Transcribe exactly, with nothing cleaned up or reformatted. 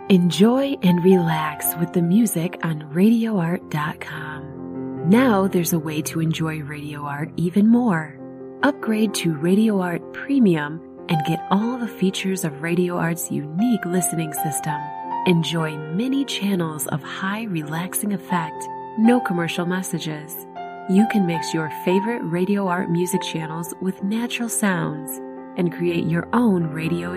Enjoy and relax with the music on radio art dot com. Now there's a way to enjoy Radio Art even more. Upgrade to Radio Art Premium and get all the features of Radio Art's unique listening system. Enjoy many channels of high relaxing effect, no commercial messages. You can mix your favorite Radio Art music channels with natural sounds and create your own radio